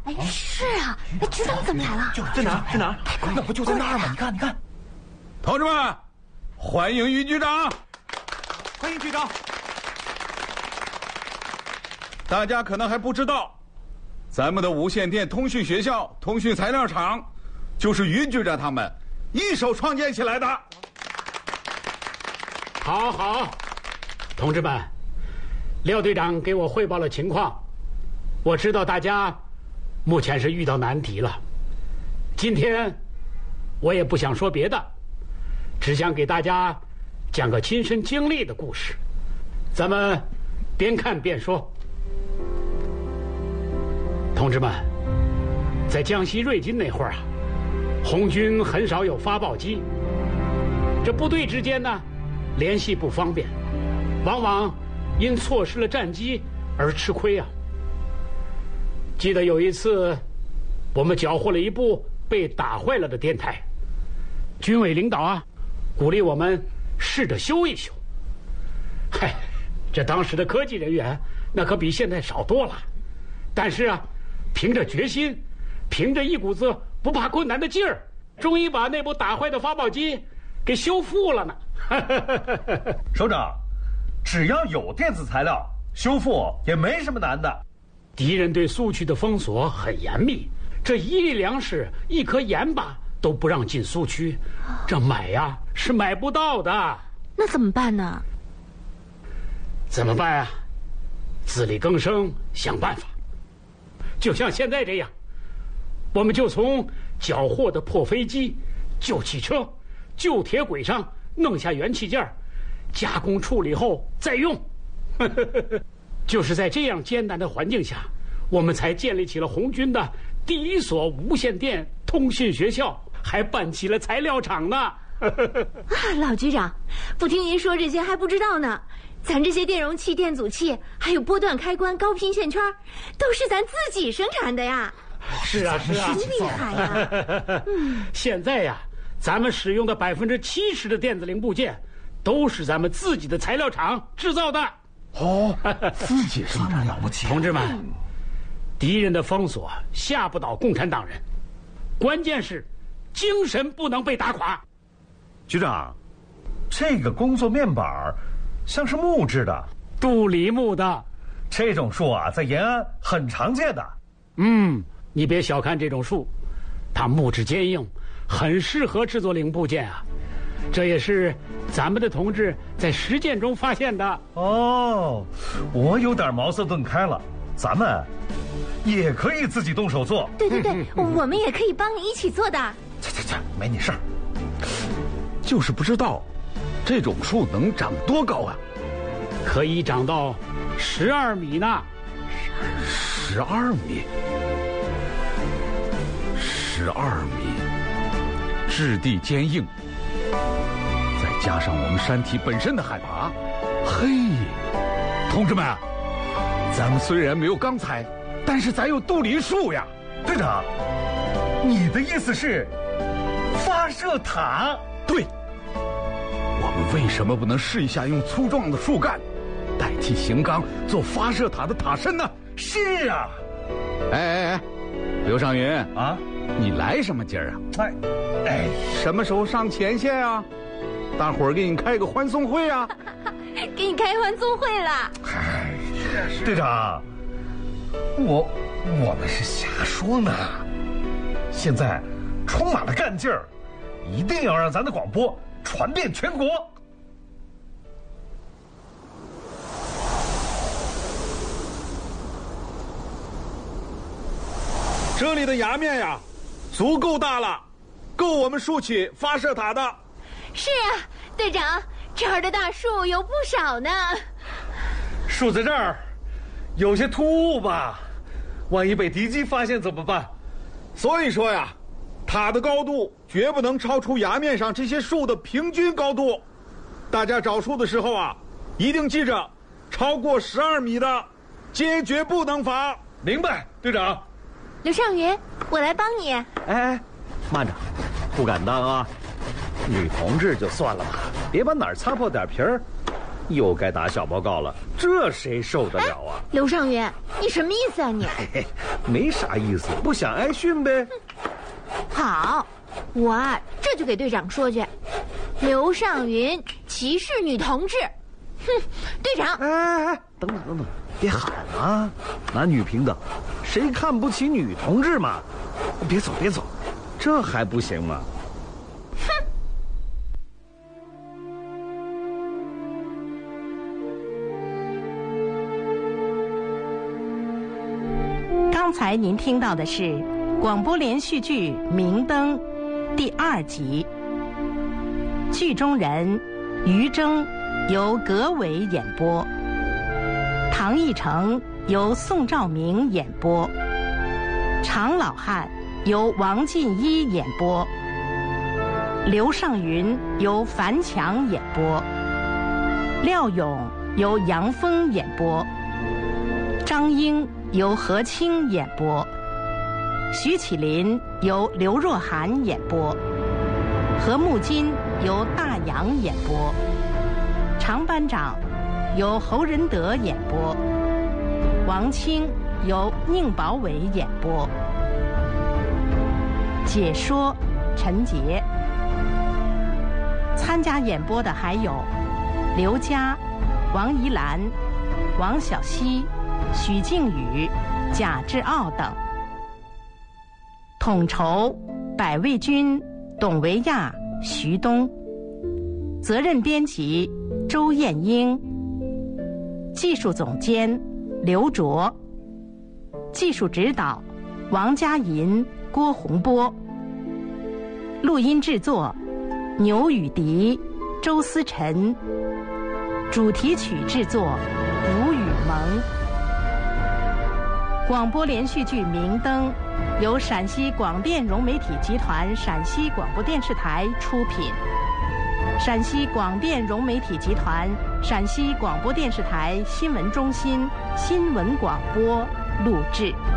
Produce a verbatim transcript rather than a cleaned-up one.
哎，是啊，哎，局长怎么来了？ 在哪儿？在哪儿？那不就在那儿吗？你看，你看， 同志们，欢迎于局长！ 欢迎局长！ 大家可能还不知道，咱们的无线电通讯学校通讯材料厂，就是于局长他们一手创建起来的。 好好，同志们，廖队长给我汇报了情况，我知道大家目前是遇到难题了。今天我也不想说别的，只想给大家讲个亲身经历的故事，咱们边看边说。同志们，在江西瑞金那会儿啊，红军很少有发报机，这部队之间呢联系不方便，往往因错失了战机而吃亏啊。记得有一次，我们缴获了一部被打坏了的电台，军委领导啊鼓励我们试着修一修。嗨，这当时的科技人员那可比现在少多了，但是啊，凭着决心，凭着一股子不怕困难的劲儿，终于把那部打坏的发报机给修复了呢。 首长，只要有电子材料，修复也没什么难的。 敌人对苏区的封锁很严密，这一粒粮食、一颗盐巴都不让进苏区，这买呀是买不到的。 那怎么办呢？ 怎么办啊？自力更生，想办法。就像现在这样，我们就从缴获的破飞机、旧汽车、旧铁轨上弄下元器件，加工处理后再用。就是在这样艰难的环境下，我们才建立起了红军的第一所无线电通信学校，还办起了材料厂呢。啊， 老局长，不听您说这些还不知道呢。咱这些电容器、电阻器，还有波段开关、高频线圈，都是咱自己生产的呀。 是啊，是啊， 真厉害呀！ 嗯，现在呀，咱们使用的百分之七十的电子零部件，都是咱们自己的材料厂制造的。 哦，自己生产了不起。 同志们，敌人的封锁吓不倒共产党人，关键是精神不能被打垮。 局长，这个工作面板像是木质的， 镀锂木的， 这种树啊，在延安很常见的。 嗯，你别小看这种树，它木质坚硬，很适合制作零部件啊。这也是咱们的同志在实践中发现的。 哦，我有点茅塞顿开了，咱们也可以自己动手做。 对对对，我们也可以帮你一起做的。 切切切，没你事儿。 就是不知道这种树能长多高啊？ 可以长到十二米呢。 十二米，十二米，质地坚硬，再加上我们山体本身的海拔，嘿，同志们，咱们虽然没有钢材，但是咱有镀锂树呀。 队长，你的意思是发射塔？ 对。我们为什么不能试一下用粗壮的树干代替型钢做发射塔的塔身呢？ 是啊。 哎哎哎，刘尚云啊， 你来什么劲儿啊？ 哎哎， 什么时候上前线啊？大伙儿给你开个欢送会啊！ 给你开欢送会了。 哎，队长，我我们是瞎说呢。现在充满了干劲儿，一定要让咱的广播传遍全国。 这里的崖面呀，足够大了，够我们竖起发射塔的。 是啊，队长，这儿的大树有不少呢。 树在这儿，有些突兀吧？万一被敌机发现怎么办？ 所以说呀，塔的高度绝不能超出崖面上这些树的平均高度。大家找树的时候啊，一定记着，超过十二米的，坚决不能伐。 明白，队长。 刘尚云，我来帮你。 哎，慢着，不敢当啊！女同志就算了吧，别把哪儿擦破点皮儿， 又该打小报告了，这谁受得了啊？ 刘尚云，你什么意思啊你？ 嘿嘿，没啥意思，不想挨训呗。 好，我啊这就给队长说去，刘尚云歧视女同志。哼，队长！ 哎哎哎，等等等等，别喊啊！男女平等，谁看不起女同志嘛？别走别走，这还不行吗？ 哼！ 刚才您听到的是广播连续剧《明灯》第二集，剧中人于征由葛伟演播，唐奕成由宋兆明演播，常老汉由王进一演播，刘尚云由樊强演播，廖勇由杨峰演播，张英由何清演播，徐启林由刘若涵演播，何木金由大洋演播，常班长由侯仁德演播，王清由宁宝伟演播，解说陈杰。参加演播的还有刘佳、王怡兰、王小溪、许靖宇、贾志傲等。统筹百卫军董维亚、徐东。责任编辑周艳英，技术总监刘卓，技术指导王佳银、郭洪波，录音制作牛雨迪、周思辰，主题曲制作吴雨萌。广播连续剧《明灯》由陕西广电融媒体集团陕西广播电视台出品，陕西广电融媒体集团陕西广播电视台新闻中心新闻广播录制。